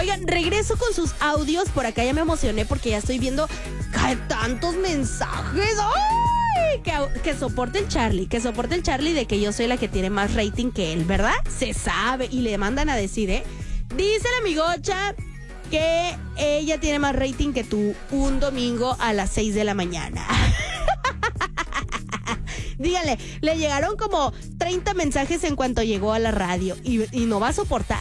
Oigan, regreso con sus audios. Por acá ya me emocioné porque ya estoy viendo tantos mensajes. ¡Ay! Que soporte el Charlie, de que yo soy la que tiene más rating que él, ¿verdad? Se sabe y le mandan a decir, Dice la amigocha que ella tiene más rating que tú un domingo a las 6 de la mañana. Dígale, le llegaron como 30 mensajes en cuanto llegó a la radio y no va a soportar.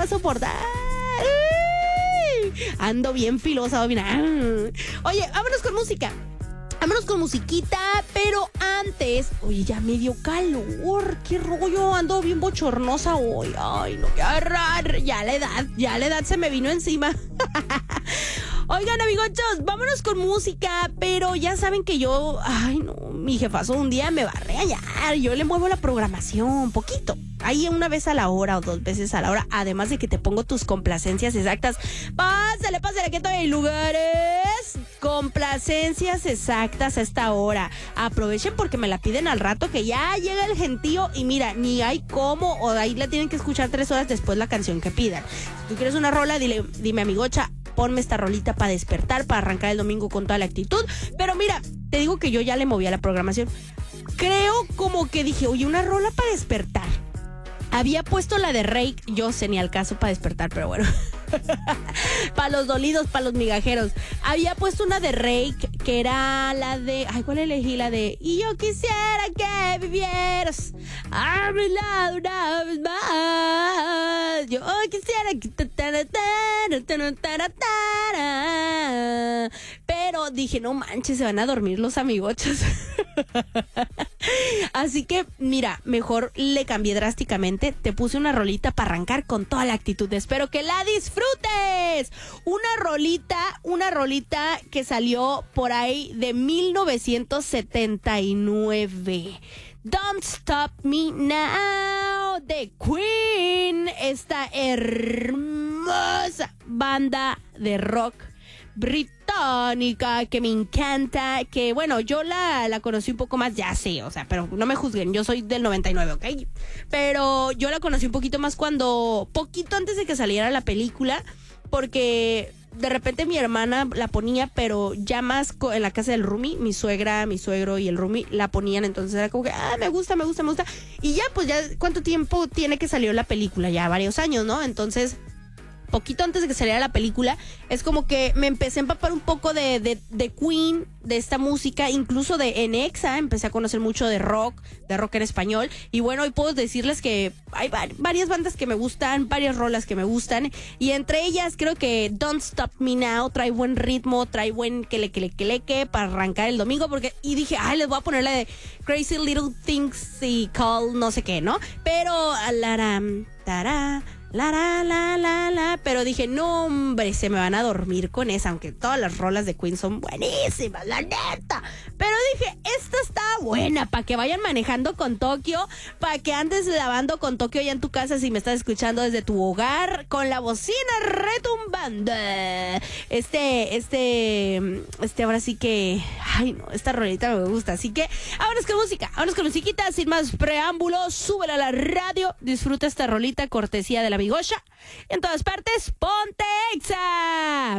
Ando bien filosa, mira. Oye, vámonos con música. Vámonos con musiquita, pero antes, oye, ya me dio calor, qué rollo, ando bien bochornosa hoy. Ay, no, qué raro, ya la edad se me vino encima. Oigan, amigochos, vámonos con música, pero ya saben que yo, mi jefazo un día me va a regañar, yo le muevo la programación poquito. Ahí una vez a la hora o 2 veces a la hora, además de que te pongo tus complacencias exactas. Pásale, que estoy en lugares. Complacencias exactas a esta hora. Aprovechen porque me la piden al rato que ya llega el gentío y mira, ni hay cómo, o ahí la tienen que escuchar 3 horas después la canción que pidan. Si tú quieres una rola, dime amigocha, ponme esta rolita para despertar, para arrancar el domingo con toda la actitud. Pero mira, te digo que yo ya le moví a la programación. Creo como que dije, oye, una rola para despertar. Había puesto la de Rake, yo sé ni al caso para despertar, pero bueno. Para los dolidos, para los migajeros. Había puesto una de Rake que era la de... ¿cuál elegí? La de... Y yo quisiera que vivieras a mi lado una vez más. Yo quisiera que... Pero dije, no manches, se van a dormir los amigochos. Así que, mira, mejor le cambié drásticamente. Te puse una rolita para arrancar con toda la actitud. Espero que la disfrutes. Una rolita que salió por ahí de 1979. Don't Stop Me Now de Queen. Esta hermosa banda de rock británica que me encanta, que bueno, yo la conocí un poco más, ya sé, o sea, pero no me juzguen, yo soy del 99, ¿ok? Pero yo la conocí un poquito más poquito antes de que saliera la película, porque de repente mi hermana la ponía, pero ya más en la casa del roomie, mi suegra, mi suegro y el roomie la ponían, entonces era como que, me gusta, y ya, pues ya, ¿cuánto tiempo tiene que salió la película? Ya varios años, ¿no? Entonces... poquito antes de que saliera la película, es como que me empecé a empapar un poco de Queen, de esta música, incluso de Enexa, empecé a conocer mucho de rock en español, y bueno, hoy puedo decirles que hay varias bandas que me gustan, varias rolas que me gustan, y entre ellas creo que Don't Stop Me Now trae buen ritmo, trae buen que para arrancar el domingo, y dije, les voy a poner la de Crazy Little Things y Call no sé qué, ¿no? Pero, pero dije, no hombre, se me van a dormir con esa, aunque todas las rolas de Queen son buenísimas, la neta. Pero dije, esta está buena, para que vayan manejando con Tokio, para que andes lavando con Tokio ya en tu casa si me estás escuchando desde tu hogar, con la bocina retumbando. Ahora sí que, esta rolita me gusta, así que vámonos con música, vámonos con musiquita, sin más preámbulos, súbela a la radio, disfruta esta rolita, cortesía de la Amigocha. En todas partes, ponte Exa.